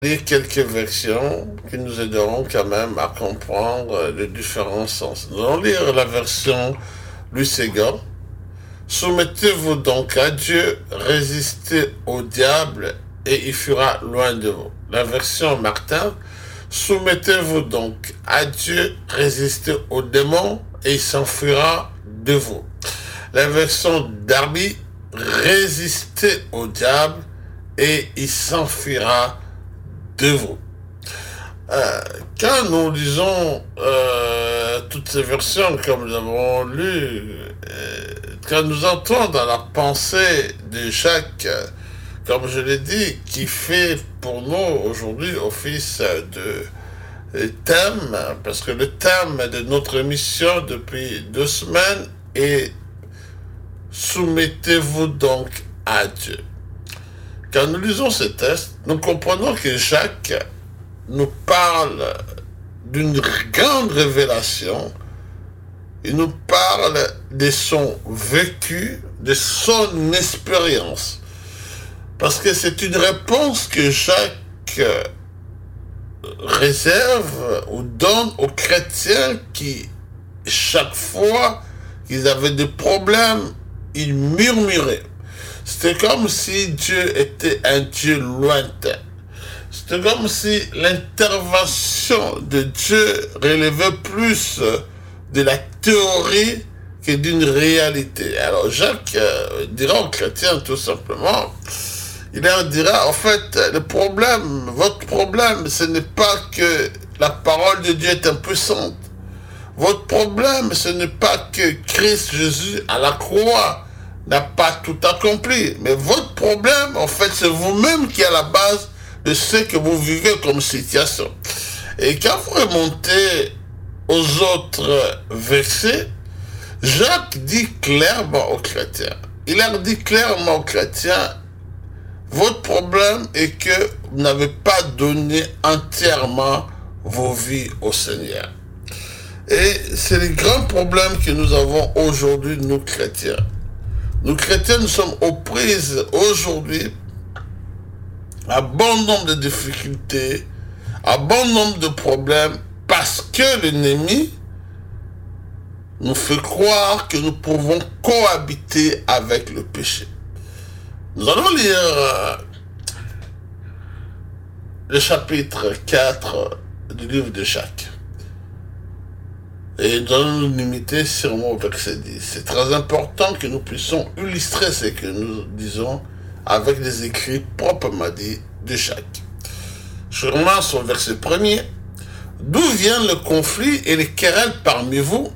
Lire quelques versions qui nous aideront quand même à comprendre les différents sens. Nous allons lire la version Louis Séguin. Soumettez-vous donc à Dieu, résistez au diable et il fuira loin de vous. La version Martin. Soumettez-vous donc à Dieu, résistez au démon et il s'enfuira de vous. La version Darby. Résistez au diable et il s'enfuira de vous. Quand nous lisons toutes ces versions, comme nous avons lu, quand nous entrons dans la pensée de Jacques, comme je l'ai dit, qui fait pour nous aujourd'hui office de thème, parce que le thème de notre émission depuis 2 semaines est soumettez-vous donc à Dieu. Quand nous lisons ce texte, nous comprenons que Jacques nous parle d'une grande révélation. Il nous parle de son vécu, de son expérience. Parce que c'est une réponse que Jacques réserve ou donne aux chrétiens qui, chaque fois qu'ils avaient des problèmes, ils murmuraient. C'était comme si Dieu était un Dieu lointain. C'était comme si l'intervention de Dieu relevait plus de la théorie que d'une réalité. Alors Jacques dira aux chrétiens tout simplement, il leur dira, en fait, votre problème, ce n'est pas que la parole de Dieu est impuissante. Votre problème, ce n'est pas que Christ Jésus à la croix n'a pas tout accompli. Mais votre problème, en fait, c'est vous-même qui est à la base de ce que vous vivez comme situation. Et quand vous remontez aux autres versets, Jacques dit clairement aux chrétiens, il leur dit clairement aux chrétiens, votre problème est que vous n'avez pas donné entièrement vos vies au Seigneur. Et c'est le grand problème que nous avons aujourd'hui, nous chrétiens. Nous chrétiens, nous sommes aux prises aujourd'hui à bon nombre de difficultés, à bon nombre de problèmes, parce que l'ennemi nous fait croire que nous pouvons cohabiter avec le péché. Nous allons lire le chapitre 4 du livre de Jacques. Et nous allons nous limiter sûrement au verset 10. C'est très important que nous puissions illustrer ce que nous disons avec les écrits proprement dits de Jacques. Je commence au verset 1er. D'où vient le conflit et les querelles parmi vous?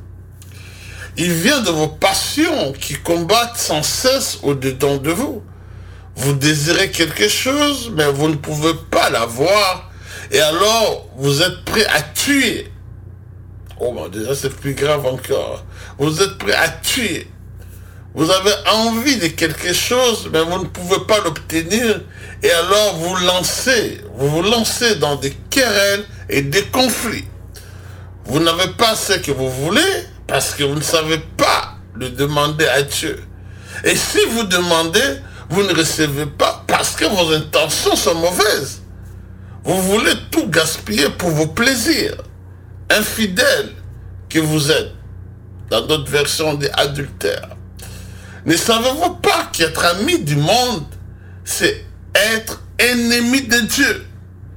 Il vient de vos passions qui combattent sans cesse au-dedans de vous. Vous désirez quelque chose, mais vous ne pouvez pas l'avoir. Et alors, vous êtes prêt à tuer. Oh, bon, déjà, c'est plus grave encore. Vous êtes prêt à tuer. Vous avez envie de quelque chose, mais vous ne pouvez pas l'obtenir. Et alors, vous vous lancez dans des querelles et des conflits. Vous n'avez pas ce que vous voulez, parce que vous ne savez pas le demander à Dieu. Et si vous demandez, vous ne recevez pas parce que vos intentions sont mauvaises. Vous voulez tout gaspiller pour vos plaisirs. Infidèles que vous êtes. Dans d'autres versions, des adultères. Ne savez-vous pas qu'être ami du monde, c'est être ennemi de Dieu?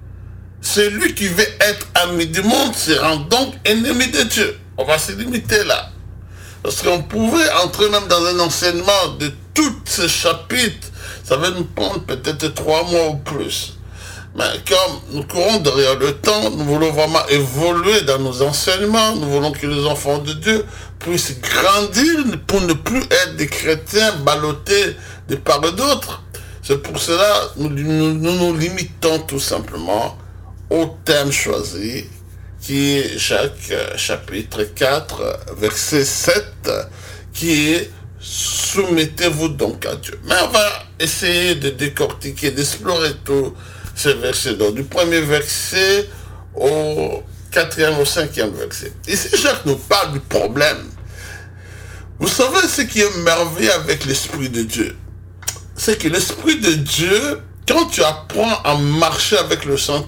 Celui qui veut être ami du monde se rend donc ennemi de Dieu. On va se limiter là. Parce qu'on pouvait entrer même dans un enseignement de tous ces chapitres. Ça va nous prendre peut-être 3 mois ou plus. Mais comme nous courons derrière le temps, nous voulons vraiment évoluer dans nos enseignements. Nous voulons que les enfants de Dieu puissent grandir pour ne plus être des chrétiens ballottés de part et d'autre. C'est pour cela que nous limitons tout simplement au thème choisi, qui est Jacques chapitre 4, verset 7, qui est « Soumettez-vous donc à Dieu ». Mais on va essayer de décortiquer, d'explorer tout ces versets. Donc, du premier verset au 4e, au 5e verset. Ici, Jacques nous parle du problème. Vous savez ce qui est merveilleux avec l'Esprit de Dieu? C'est que l'Esprit de Dieu Quand tu apprends à marcher avec le Saint